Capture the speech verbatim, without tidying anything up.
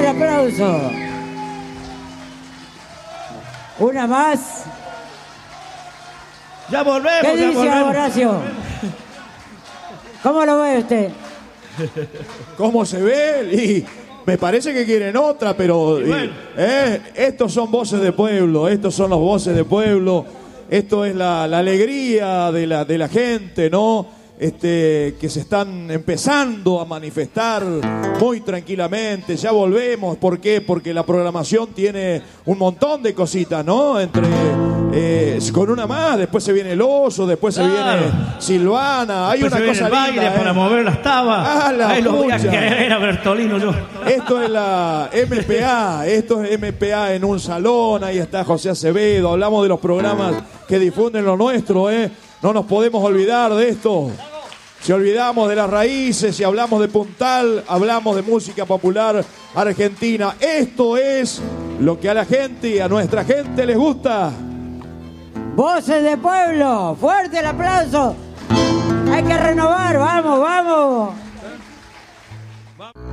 Fuerte aplauso. Una más. Ya volvemos, ¿Qué ya dice volvemos. Horacio? ¿Cómo lo ve usted? ¿Cómo se ve? Y me parece que quieren otra, pero Y bueno. eh, estos son voces de pueblo, estos son los voces de pueblo, esto es la, la alegría de la, de la gente, ¿no? Este, que se están empezando a manifestar muy tranquilamente. Ya volvemos. ¿Por qué? Porque la programación tiene un montón de cositas, ¿no? Entre eh, con una más, después se viene el oso, después Claro. se viene Silvana. Hay Después una se viene cosa el baile linda, para ¿eh? mover las tabas. Ah, la Ahí lo voy a pucha. querer a Bertolino yo. Esto es la M P A, esto es M P A en un salón, ahí está José Acevedo, hablamos de los programas que difunden lo nuestro, ¿eh? No nos podemos olvidar de esto. Si olvidamos de las raíces, si hablamos de Puntal, hablamos de música popular argentina. Esto es lo que a la gente y a nuestra gente les gusta. Voces de pueblo. Fuerte el aplauso. Hay que renovar. Vamos, vamos.